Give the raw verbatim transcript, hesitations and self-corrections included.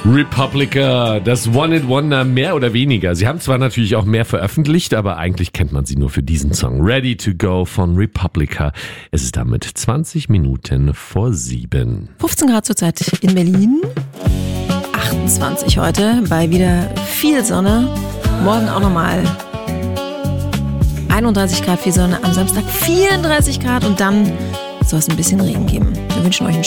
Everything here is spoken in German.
Republica, das One-Hit-Wonder, mehr oder weniger. Sie haben zwar natürlich auch mehr veröffentlicht, aber eigentlich kennt man sie nur für diesen Song. Ready to Go von Republica. Es ist damit zwanzig Minuten vor sieben. fünfzehn Grad zurzeit in Berlin. achtundzwanzig heute bei wieder viel Sonne. Morgen auch nochmal einunddreißig Grad viel Sonne. Am Samstag vierunddreißig Grad und dann soll es ein bisschen Regen geben. Wir wünschen euch einen